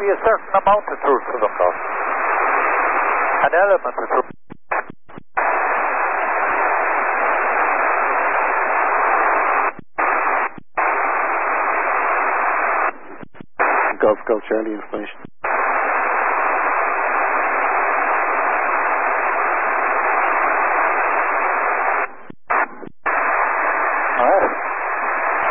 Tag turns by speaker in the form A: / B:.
A: be a certain amount of truth to them, though. An element of truth.
B: Golf Charlie information.